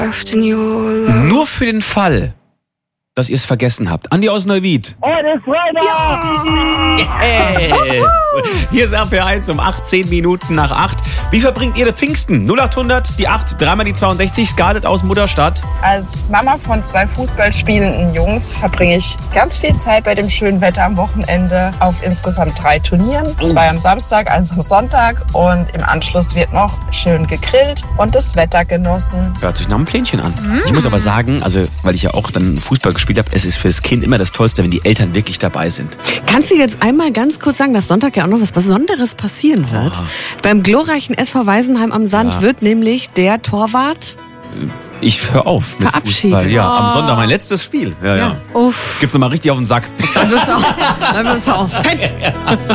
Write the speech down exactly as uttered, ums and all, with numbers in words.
Nur für den Fall, dass ihr es vergessen habt. Andi aus Neuwied. Heute ist Freitag! Yes. Hier ist R P R eins um achtzehn Minuten nach acht. Wie verbringt ihr das Pfingsten? null acht hundert, die acht, dreimal die zweiundsechzig, Scarlett aus Mutterstadt. Als Mama von zwei Fußballspielenden Jungs verbringe ich ganz viel Zeit bei dem schönen Wetter am Wochenende auf insgesamt drei Turnieren. Zwei am Samstag, eins am Sonntag und im Anschluss wird noch schön gegrillt und das Wetter genossen. Hört sich nach einem Plänchen an. Mm. Ich muss aber sagen, also weil ich ja auch dann Fußball gespielt habe, es ist für das Kind immer das Tollste, wenn die Eltern wirklich dabei sind. Kannst du jetzt einmal ganz kurz sagen, dass Sonntag ja auch noch was Besonderes passieren wird? Ja. Beim glorreichen S V Weisenheim am Sand ja. wird nämlich der Torwart... Ich höre auf mit Fußball. Ja, oh. Am Sonntag mein letztes Spiel. Ja, ja. ja. Uff. Gibt's nochmal richtig auf den Sack. Dann wirst du auch, dann wirst du auch fett.